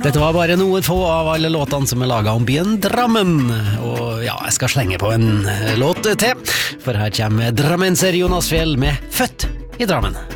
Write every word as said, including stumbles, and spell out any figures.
Dette var bare noen få av alle låtene som er laget om byen Drammen. Og ja, jeg skal slenge på en låt til, for her kommer drammenser Jonas Fjell med Født i Drammen.